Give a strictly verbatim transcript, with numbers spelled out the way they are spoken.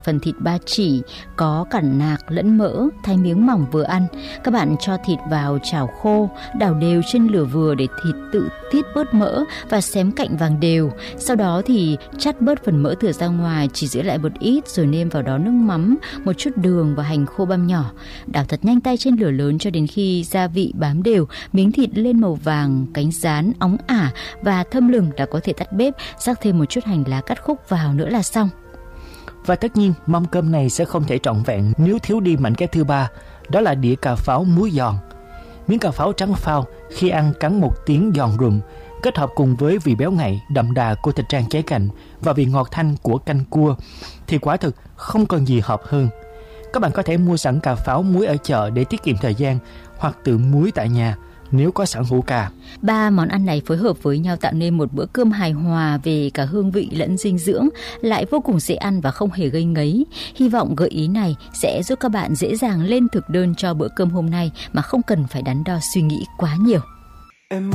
Phần thịt ba chỉ có cả nạc lẫn mỡ, thái miếng mỏng vừa ăn. Các bạn cho thịt vào chảo khô, đảo đều trên lửa vừa để thịt tự tiết bớt mỡ và xém cạnh vàng đều. Sau đó thì chắt bớt phần mỡ thừa ra ngoài, chỉ giữ lại một ít rồi nêm vào đó nước mắm, một chút đường và hành khô băm nhỏ. Đảo thật nhanh tay trên lửa lớn cho đến khi gia vị bám đều, miếng thịt lên màu vàng, cánh rán óng ả và thơm lừng là có thể tắt bếp, rắc thêm một chút hành lá cắt khúc vào nữa là xong. Và tất nhiên, mâm cơm này sẽ không thể trọn vẹn nếu thiếu đi mảnh ghép thứ ba, đó là đĩa cà pháo muối giòn. Miếng cà pháo trắng phao khi ăn cắn một tiếng giòn rụm, kết hợp cùng với vị béo ngậy đậm đà của thịt rang cháy cạnh và vị ngọt thanh của canh cua thì quả thực không còn gì hợp hơn. Các bạn có thể mua sẵn cà pháo muối ở chợ để tiết kiệm thời gian, hoặc tự muối tại nhà nếu có sẵn hũ cà. Ba món ăn này phối hợp với nhau tạo nên một bữa cơm hài hòa về cả hương vị lẫn dinh dưỡng, lại vô cùng dễ ăn và không hề gây ngấy. Hy vọng gợi ý này sẽ giúp các bạn dễ dàng lên thực đơn cho bữa cơm hôm nay mà không cần phải đắn đo suy nghĩ quá nhiều.